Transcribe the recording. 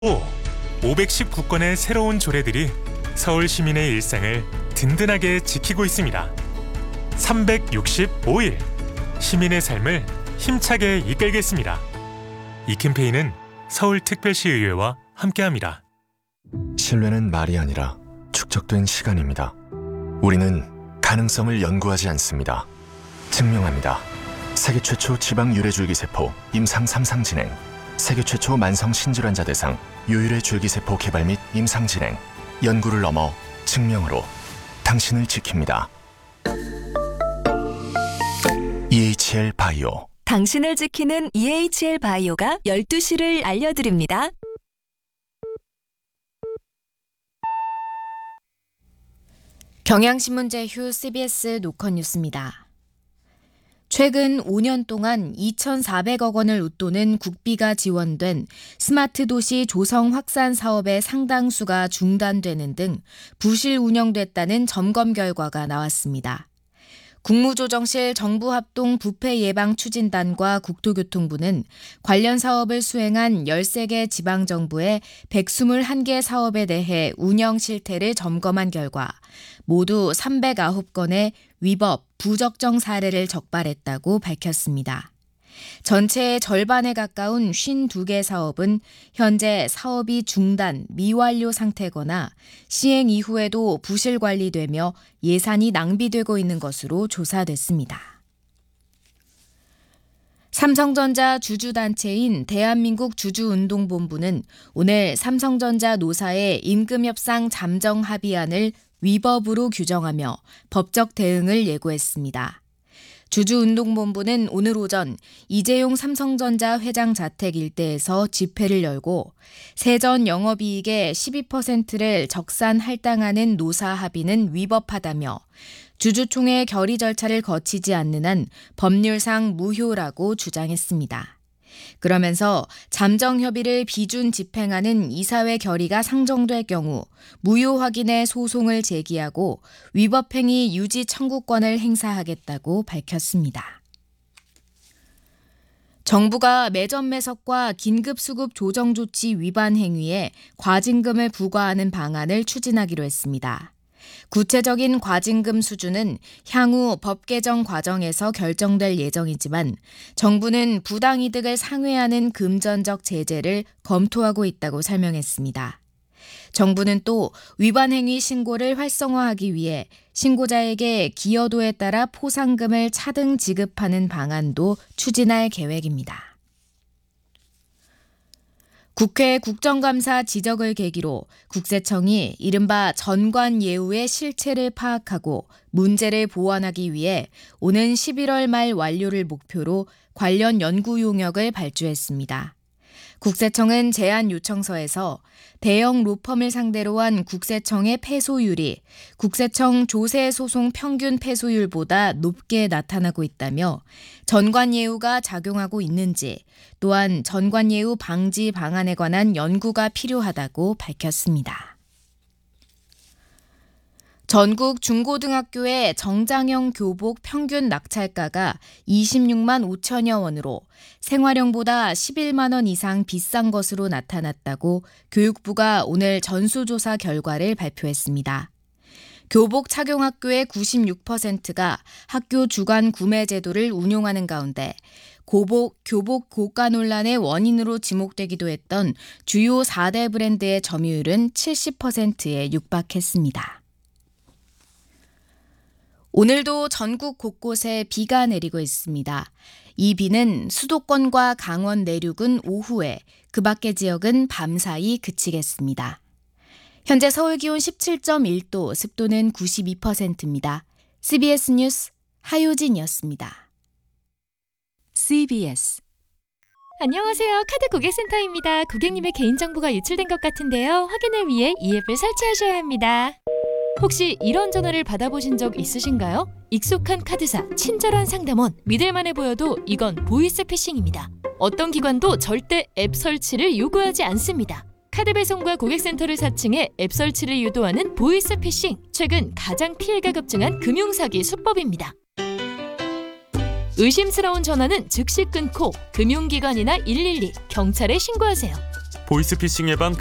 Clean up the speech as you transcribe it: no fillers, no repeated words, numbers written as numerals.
519건의 새로운 조례들이 서울 시민의 일상을 든든하게 지키고 있습니다. 365일 시민의 삶을 힘차게 이끌겠습니다. 이 캠페인은 서울특별시의회와 함께합니다. 신뢰는 말이 아니라 축적된 시간입니다. 우리는 가능성을 연구하지 않습니다. 증명합니다. 세계 최초 지방 유래줄기세포 임상 3상 진행, 세계 최초 만성 신질환자 대상 유일의 줄기세포 개발 및 임상 진행, 연구를 넘어 증명으로 당신을 지킵니다. EHL 바이오. 당신을 지키는 EHL 바이오가 12시를 알려드립니다. 경향신문 제휴 CBS 노컷 뉴스입니다. 최근 5년 동안 2,400억 원을 웃도는 국비가 지원된 스마트 도시 조성 확산 사업의 상당수가 중단되는 등 부실 운영됐다는 점검 결과가 나왔습니다. 국무조정실 정부합동 부패예방추진단과 국토교통부는 관련 사업을 수행한 13개 지방정부의 121개 사업에 대해 운영 실태를 점검한 결과 모두 309건의 위법, 부적정 사례를 적발했다고 밝혔습니다. 전체의 절반에 가까운 52개 사업은 현재 사업이 중단, 미완료 상태거나 시행 이후에도 부실 관리되며 예산이 낭비되고 있는 것으로 조사됐습니다. 삼성전자 주주단체인 대한민국 주주운동본부는 오늘 삼성전자 노사의 임금협상 잠정 합의안을 위법으로 규정하며 법적 대응을 예고했습니다. 주주운동본부는 오늘 오전 이재용 삼성전자 회장 자택 일대에서 집회를 열고 세전 영업이익의 12%를 적산 할당하는 노사 합의는 위법하다며 주주총회 결의 절차를 거치지 않는 한 법률상 무효라고 주장했습니다. 그러면서 잠정협의를 비준 집행하는 이사회 결의가 상정될 경우 무효 확인의 소송을 제기하고 위법행위 유지 청구권을 행사하겠다고 밝혔습니다. 정부가 매점 매석과 긴급수급 조정조치 위반 행위에 과징금을 부과하는 방안을 추진하기로 했습니다. 구체적인 과징금 수준은 향후 법 개정 과정에서 결정될 예정이지만 정부는 부당이득을 상회하는 금전적 제재를 검토하고 있다고 설명했습니다. 정부는 또 위반 행위 신고를 활성화하기 위해 신고자에게 기여도에 따라 포상금을 차등 지급하는 방안도 추진할 계획입니다. 국회 국정감사 지적을 계기로 국세청이 이른바 전관예우의 실체를 파악하고 문제를 보완하기 위해 오는 11월 말 완료를 목표로 관련 연구 용역을 발주했습니다. 국세청은 제안 요청서에서 대형 로펌을 상대로 한 국세청의 패소율이 국세청 조세 소송 평균 패소율보다 높게 나타나고 있다며 전관예우가 작용하고 있는지 또한 전관예우 방지 방안에 관한 연구가 필요하다고 밝혔습니다. 전국 중고등학교의 정장형 교복 평균 낙찰가가 26만 5천여 원으로 생활용보다 11만 원 이상 비싼 것으로 나타났다고 교육부가 오늘 전수조사 결과를 발표했습니다. 교복 착용 학교의 96%가 학교 주관 구매 제도를 운용하는 가운데 교복 고가 논란의 원인으로 지목되기도 했던 주요 4대 브랜드의 점유율은 70%에 육박했습니다. 오늘도 전국 곳곳에 비가 내리고 있습니다. 이 비는 수도권과 강원 내륙은 오후에, 그 밖의 지역은 밤사이 그치겠습니다. 현재 서울 기온 17.1도, 습도는 92%입니다. CBS 뉴스 하효진이었습니다. CBS 안녕하세요. 카드 고객센터입니다. 고객님의 개인정보가 유출된 것 같은데요. 확인을 위해 이 앱을 설치하셔야 합니다. 혹시 이런 전화를 받아보신 적 있으신가요? 익숙한 카드사, 친절한 상담원, 믿을만해 보여도 이건 보이스피싱입니다. 어떤 기관도 절대 앱 설치를 요구하지 않습니다. 카드 배송과 고객센터를 사칭해 앱 설치를 유도하는 보이스피싱. 최근 가장 피해가 급증한 금융사기 수법입니다. 의심스러운 전화는 즉시 끊고 금융기관이나 112, 경찰에 신고하세요. 보이스피싱 예방